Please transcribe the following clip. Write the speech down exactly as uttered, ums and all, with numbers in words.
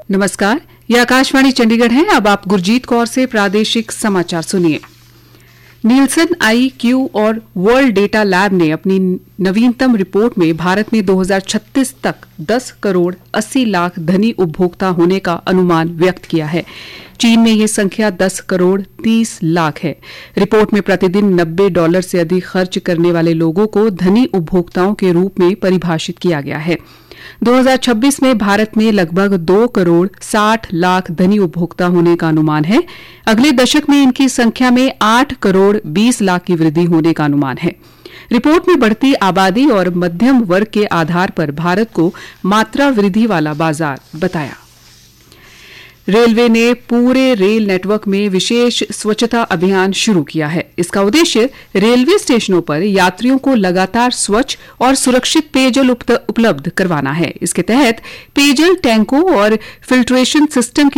नमस्कार, ये आकाशवाणी चंडीगढ़ है। अब आप गुरजीत कौर से प्रादेशिक समाचार सुनिए। नीलसन आई क्यू और वर्ल्ड डेटा लैब ने अपनी नवीनतम रिपोर्ट में भारत में दो हज़ार छत्तीस तक दस करोड़ अस्सी लाख धनी उपभोक्ता होने का अनुमान व्यक्त किया है। चीन में ये संख्या दस करोड़ तीस लाख है। रिपोर्ट में प्रतिदिन नब्बे डॉलर से अधिक खर्च करने वाले लोगों को धनी उपभोक्ताओं के रूप में परिभाषित किया गया है। दो हज़ार छब्बीस में भारत में लगभग दो करोड़ साठ लाख धनी उपभोक्ता होने का अनुमान है। अगले दशक में इनकी संख्या में आठ करोड़ बीस लाख की वृद्धि होने का अनुमान है। रिपोर्ट में बढ़ती आबादी और मध्यम वर्ग के आधार पर भारत को मात्रा वृद्धि वाला बाजार बताया। रेलवे ने पूरे रेल नेटवर्क में विशेष स्वच्छता अभियान शुरू किया है। इसका उद्देश्य रेलवे स्टेशनों पर यात्रियों को लगातार स्वच्छ और सुरक्षित पेयजल उपलब्ध करवाना है। इसके तहत पेयजल टैंकों और फिल्ट्रेशन सिस्टम